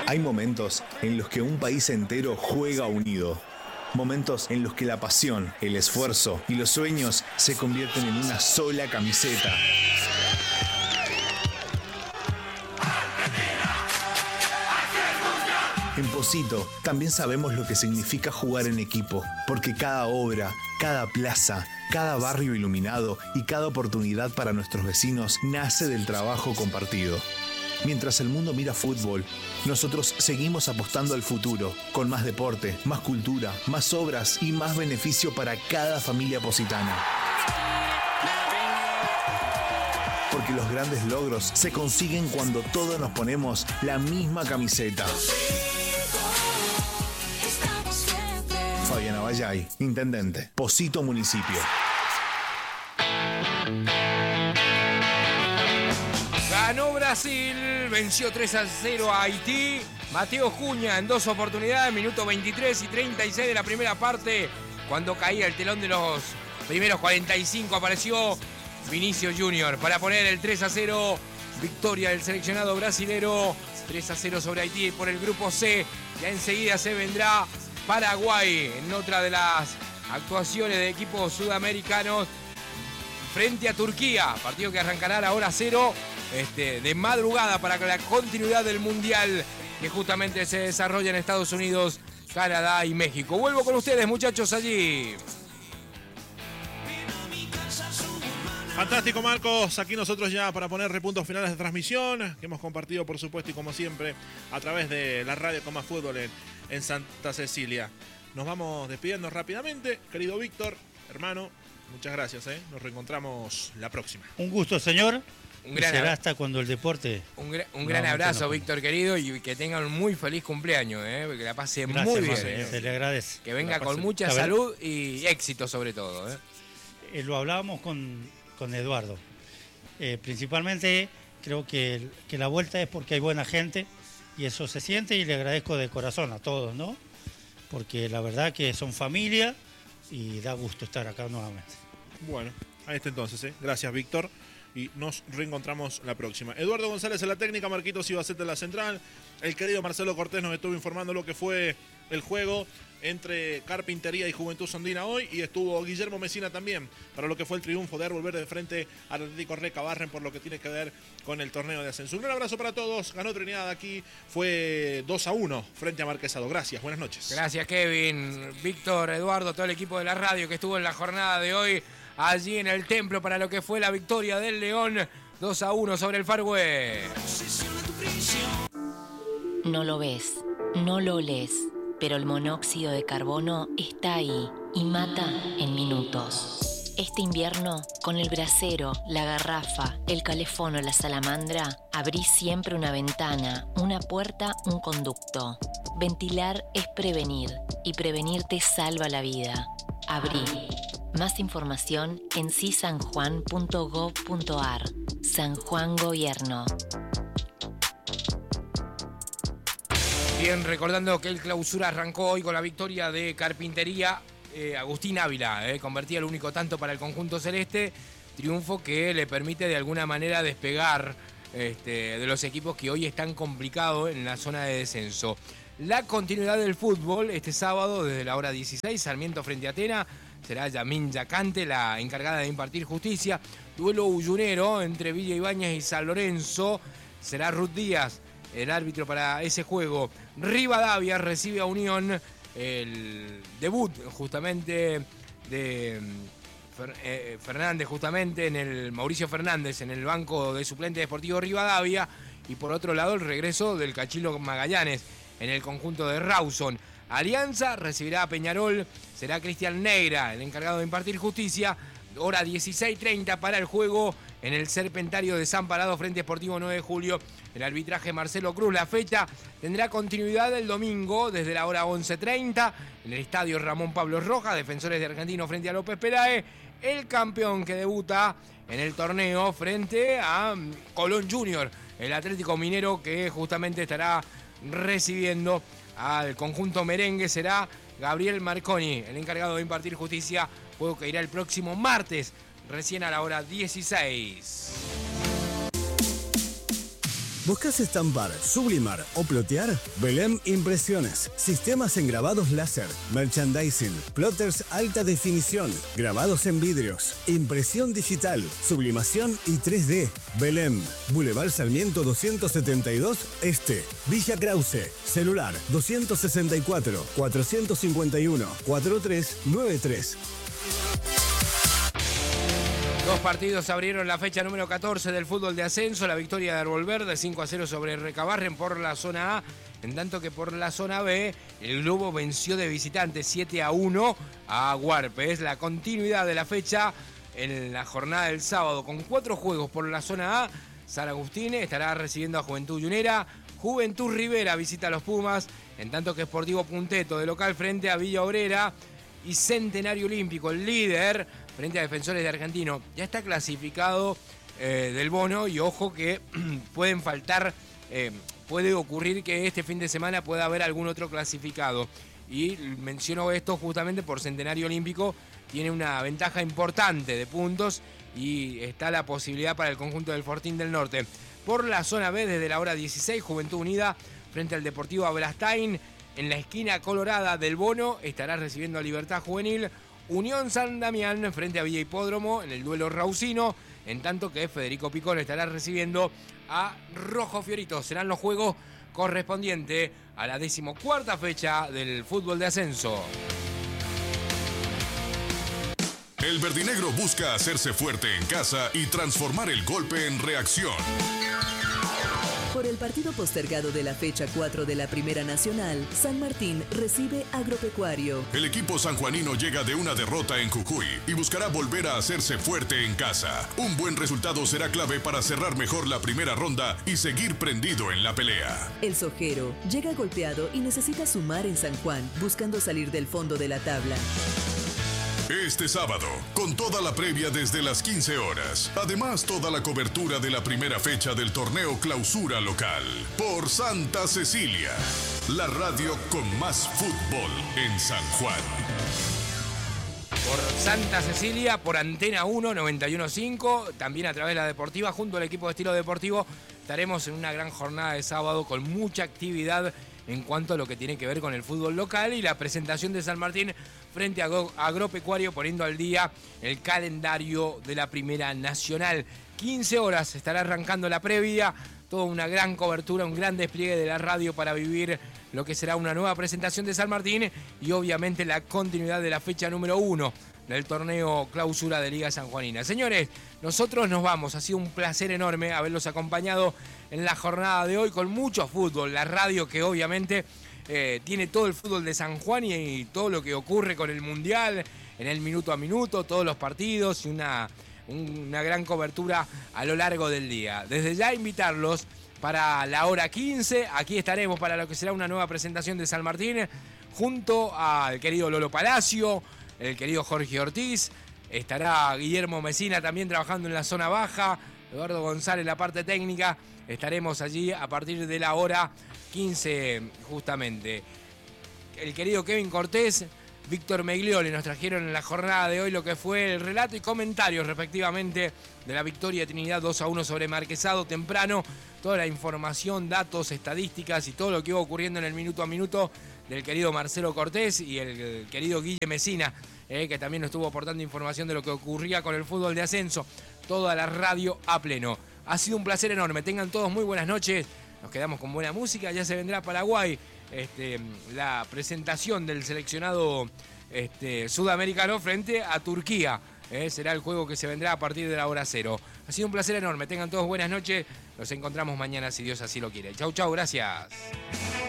Hay momentos en los que un país entero juega unido. Momentos en los que la pasión, el esfuerzo y los sueños se convierten en una sola camiseta. En Pocito también sabemos lo que significa jugar en equipo, porque cada obra, cada plaza, cada barrio iluminado y cada oportunidad para nuestros vecinos nace del trabajo compartido. Mientras el mundo mira fútbol, nosotros seguimos apostando al futuro, con más deporte, más cultura, más obras y más beneficio para cada familia positana. Porque los grandes logros se consiguen cuando todos nos ponemos la misma camiseta. Fabiana Vallay, Intendente, Pocito Municipio. Ganó Brasil, venció 3-0 a Haití. Mateo Cunha en 2 oportunidades, minuto 23 y 36 de la primera parte. Cuando caía el telón de los primeros 45 apareció Vinicius Junior para poner el 3-0. Victoria del seleccionado brasilero, 3-0 sobre Haití por el grupo C. Ya enseguida se vendrá Paraguay en otra de las actuaciones de equipos sudamericanos frente a Turquía. Partido que arrancará a la hora 0 de madrugada para la continuidad del Mundial que justamente se desarrolla en Estados Unidos, Canadá y México. Vuelvo con ustedes, muchachos, allí. Fantástico, Marcos. Aquí nosotros ya para poner repuntos finales de transmisión que hemos compartido, por supuesto, y como siempre, a través de la radio con más fútbol en Santa Cecilia. Nos vamos despidiendo rápidamente. Querido Víctor, hermano, muchas gracias. Nos reencontramos la próxima. Un gusto, señor. Un gran será hasta cuando el deporte... Un gran abrazo, Víctor, querido, y que tengan un muy feliz cumpleaños, que la pase gracias, muy bien. Se le agradece. Que venga con mucha salud y éxito sobre todo. Lo hablábamos con Eduardo. Principalmente creo que la vuelta es porque hay buena gente y eso se siente, y le agradezco de corazón a todos, ¿no? Porque la verdad que son familia y da gusto estar acá nuevamente. Bueno, ahí está entonces. Gracias, Víctor. Y nos reencontramos la próxima. Eduardo González en la técnica, Marquitos Ibaceta en la central. El querido Marcelo Cortés nos estuvo informando lo que fue el juego entre Carpintería y Juventud Sondina hoy, y estuvo Guillermo Mesina también para lo que fue el triunfo de Arbol Verde de frente al Atlético Recabarren por lo que tiene que ver con el torneo de ascenso. Un gran abrazo para todos. Ganó Trinidad aquí, fue 2-1 frente a Marquesado. Gracias, buenas noches. Gracias, Kevin, Víctor, Eduardo, todo el equipo de la radio que estuvo en la jornada de hoy allí en el templo para lo que fue la victoria del León 2-1 sobre el Far West. No lo ves, no lo olés, pero el monóxido de carbono está ahí y mata en minutos. Este invierno, con el brasero, la garrafa, el calefón o la salamandra, abrí siempre una ventana, una puerta, un conducto. Ventilar es prevenir, y prevenir te salva la vida. Abrí. Más información en cisanjuan.gov.ar. San Juan Gobierno. Bien, recordando que el clausura arrancó hoy con la victoria de Carpintería. Agustín Ávila convertía el único tanto para el conjunto celeste. Triunfo que le permite de alguna manera despegar de los equipos que hoy están complicados en la zona de descenso. La continuidad del fútbol este sábado desde la hora 16, Sarmiento frente a Atena. Será Yamin Yacante la encargada de impartir justicia. Duelo uyunero entre Villa Ibáñez y San Lorenzo. Será Ruth Díaz el árbitro para ese juego. Rivadavia recibe a Unión. El debut justamente de Fernández, justamente en el Mauricio Fernández en el banco de suplente Deportivo Rivadavia. Y por otro lado el regreso del Cachilo Magallanes en el conjunto de Rawson. Alianza recibirá a Peñarol, será Cristian Negra el encargado de impartir justicia. Hora 16:30 para el juego en el Serpentario de San Parado frente a Sportivo 9 de Julio. El arbitraje Marcelo Cruz. La fecha tendrá continuidad el domingo desde la hora 11:30 en el estadio Ramón Pablo Rojas. Defensores de Argentino frente a López Pelae. El campeón que debuta en el torneo frente a Colón Junior. El Atlético Minero que justamente estará recibiendo al conjunto merengue será Gabriel Marconi, el encargado de impartir justicia. Juego que irá el próximo martes, recién a la hora 16. ¿Buscas estampar, sublimar o plotear? Belém Impresiones. Sistemas en grabados láser, merchandising, plotters alta definición, grabados en vidrios, impresión digital, sublimación y 3D. Belém, Boulevard Sarmiento 272 Este, Villa Krause. Celular 264 451 4393. Dos partidos abrieron la fecha número 14 del fútbol de ascenso. La victoria de Árbol Verde 5-0 sobre Recabarren por la zona A. En tanto que por la zona B, el Globo venció de visitante 7-1 a Guarpe. Es la continuidad de la fecha en la jornada del sábado. Con 4 juegos por la zona A, San Agustín estará recibiendo a Juventud Yunera. Juventud Rivera visita a los Pumas. En tanto que Sportivo Punteto de local frente a Villa Obrera. Y Centenario Olímpico, el líder, frente a Defensores de Argentino. Ya está clasificado del bono y ojo que pueden faltar, puede ocurrir que este fin de semana pueda haber algún otro clasificado. Y menciono esto justamente por Centenario Olímpico, tiene una ventaja importante de puntos y está la posibilidad para el conjunto del Fortín del Norte. Por la zona B, desde la hora 16, Juventud Unida frente al Deportivo Abrastain. En la esquina colorada del bono estará recibiendo a Libertad Juvenil. Unión San Damián frente a Villa Hipódromo en el duelo raucino. En tanto que Federico Picón estará recibiendo a Rojo Fiorito. Serán los juegos correspondientes a la 14ª fecha del fútbol de ascenso. El verdinegro busca hacerse fuerte en casa y transformar el golpe en reacción. Por el partido postergado de la fecha 4 de la Primera Nacional, San Martín recibe Agropecuario. El equipo sanjuanino llega de una derrota en Jujuy y buscará volver a hacerse fuerte en casa. Un buen resultado será clave para cerrar mejor la primera ronda y seguir prendido en la pelea. El Sojero llega golpeado y necesita sumar en San Juan, buscando salir del fondo de la tabla. Este sábado, con toda la previa desde las 15 horas. Además, toda la cobertura de la primera fecha del torneo Clausura Local. Por Santa Cecilia, la radio con más fútbol en San Juan. Por Santa Cecilia, por Antena 1, 91.5, también a través de la Deportiva, junto al equipo de Estilo Deportivo, estaremos en una gran jornada de sábado con mucha actividad en cuanto a lo que tiene que ver con el fútbol local y la presentación de San Martín frente a Agropecuario, poniendo al día el calendario de la Primera Nacional. 15 horas estará arrancando la previa, toda una gran cobertura, un gran despliegue de la radio para vivir lo que será una nueva presentación de San Martín y obviamente la continuidad de la fecha número 1 del torneo Clausura de Liga Sanjuanina. Señores, nosotros nos vamos. Ha sido un placer enorme haberlos acompañado en la jornada de hoy con mucho fútbol. La radio que obviamente tiene todo el fútbol de San Juan y todo lo que ocurre con el Mundial en el minuto a minuto, todos los partidos y una gran cobertura a lo largo del día. Desde ya invitarlos para la hora 15. Aquí estaremos para lo que será una nueva presentación de San Martín junto al querido Lolo Palacio, el querido Jorge Ortiz, estará Guillermo Mesina también trabajando en la zona baja, Eduardo González en la parte técnica, estaremos allí a partir de la hora 15 justamente. El querido Kevin Cortés, Víctor Meglioli nos trajeron en la jornada de hoy lo que fue el relato y comentarios respectivamente de la victoria de Trinidad 2-1 sobre Marquesado temprano, toda la información, datos, estadísticas y todo lo que iba ocurriendo en el minuto a minuto del querido Marcelo Cortés y el querido Guille Mesina, que también nos estuvo aportando información de lo que ocurría con el fútbol de ascenso. Toda la radio a pleno. Ha sido un placer enorme. Tengan todos muy buenas noches. Nos quedamos con buena música. Ya se vendrá Paraguay. La presentación del seleccionado sudamericano frente a Turquía. Será el juego que se vendrá a partir de la hora 0. Ha sido un placer enorme. Tengan todos buenas noches. Nos encontramos mañana si Dios así lo quiere. Chau, chau. Gracias.